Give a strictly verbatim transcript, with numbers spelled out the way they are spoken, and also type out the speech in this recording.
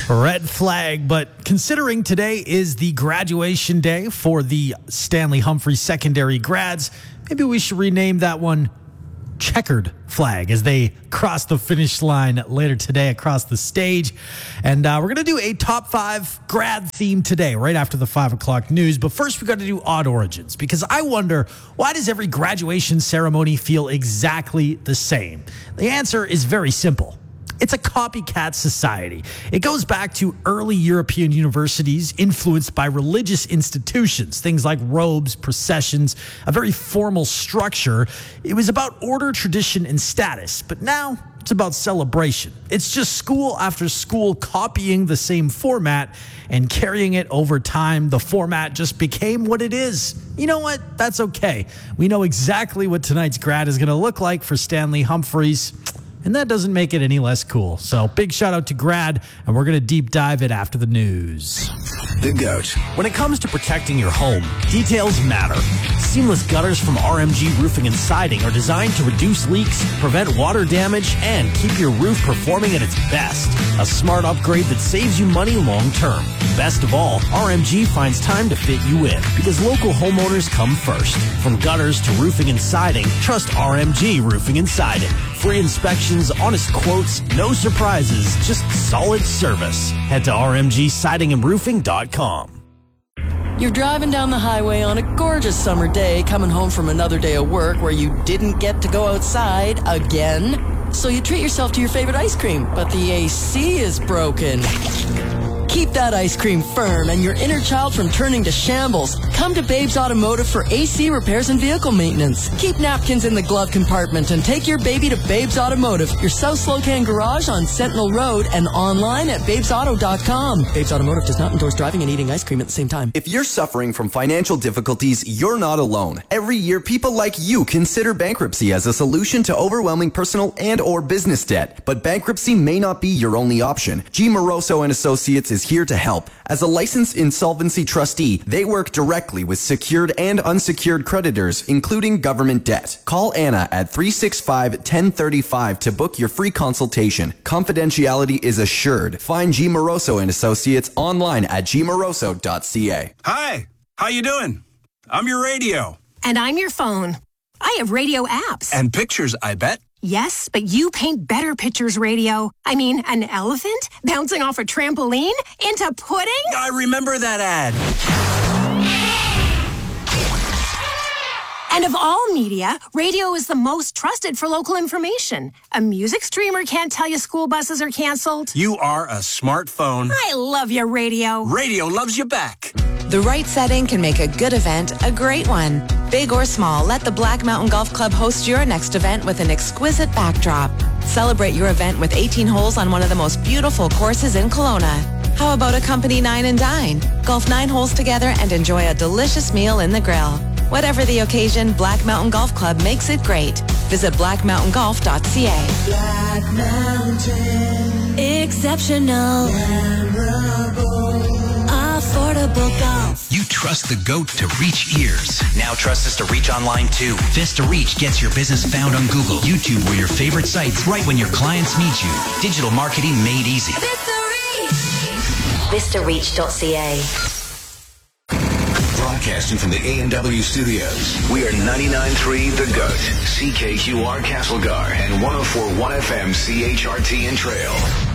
Red flag, but considering today is the graduation day for the Stanley Humphreys secondary grads, maybe we should rename that one Checkered Flag as they cross the finish line later today across the stage. And uh, we're going to do a top five grad theme today, right after the five o'clock news. But first, we got to do odd origins, because I wonder, why does every graduation ceremony feel exactly the same? The answer is very simple. It's a copycat society. It goes back to early European universities influenced by religious institutions, things like robes, processions, a very formal structure. It was about order, tradition, and status. But now it's about celebration. It's just school after school copying the same format and carrying it over time. The format just became what it is. You know what? That's okay. We know exactly what tonight's grad is going to look like for Stanley Humphreys. And that doesn't make it any less cool. So big shout out to Grad, and we're going to deep dive it after the news. The GOAT. When it comes to protecting your home, details matter. Seamless gutters from R M G Roofing and Siding are designed to reduce leaks, prevent water damage, and keep your roof performing at its best. A smart upgrade that saves you money long term. Best of all, R M G finds time to fit you in, because local homeowners come first. From gutters to roofing and siding, trust R M G Roofing and Siding. Free inspections, honest quotes, no surprises, just solid service. Head to R M G siding and roofing dot com. You're driving down the highway on a gorgeous summer day, coming home from another day of work where you didn't get to go outside again. So you treat yourself to your favorite ice cream, but the A C is broken. Keep that ice cream firm and your inner child from turning to shambles. Come to Babes Automotive for A C repairs and vehicle maintenance. Keep napkins in the glove compartment and take your baby to Babes Automotive, your South Slocan garage on Sentinel Road, and online at babes auto dot com. Babes Automotive does not endorse driving and eating ice cream at the same time. If you're suffering from financial difficulties, you're not alone. Every year, people like you consider bankruptcy as a solution to overwhelming personal and or business debt. But bankruptcy may not be your only option. G. Moroso and Associates is here to help. As a licensed insolvency trustee, they work directly with secured and unsecured creditors, including government debt. Call Anna at three six five, one zero three five to book your free consultation. Confidentiality is assured. Find G. Moroso and Associates online at g moroso dot c a. Hi, how you doing? I'm your radio. And I'm your phone. I have radio apps. And pictures, I bet. Yes, but you paint better pictures, radio. I mean, an elephant bouncing off a trampoline into pudding? I remember that ad. And of all media, radio is the most trusted for local information. A music streamer can't tell you school buses are canceled. You are a smartphone. I love your radio. Radio loves you back. The right setting can make a good event a great one. Big or small, let the Black Mountain Golf Club host your next event with an exquisite backdrop. Celebrate your event with eighteen holes on one of the most beautiful courses in Kelowna. How about a company nine and dine? Golf nine holes together and enjoy a delicious meal in the grill. Whatever the occasion, Black Mountain Golf Club makes it great. Visit black mountain golf dot c a. Black Mountain. Exceptional. Memorable. Affordable golf. You trust the GOAT to reach ears. Now trust us to reach online too. Vista Reach gets your business found on Google, YouTube, or your favorite sites right when your clients need you. Digital marketing made easy. Vista Reach. vista reach dot c a. Broadcasting from the A and W studios. We are ninety-nine point three The GOAT, C K Q R Castlegar, and one oh four point one F M C H R T and Trail.